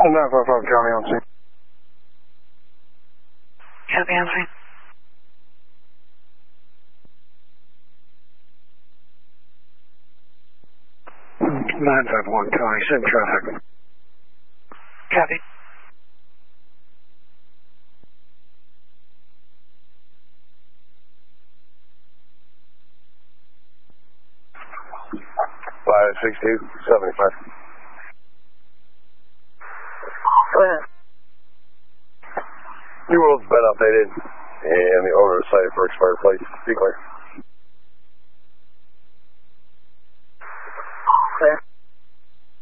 955 Charlie on scene. Copy on scene. 951 Charlie, send traffic. Copy. Five 62 75. Go ahead. New World's been updated, and the owner of the site for expired plates. Be clear.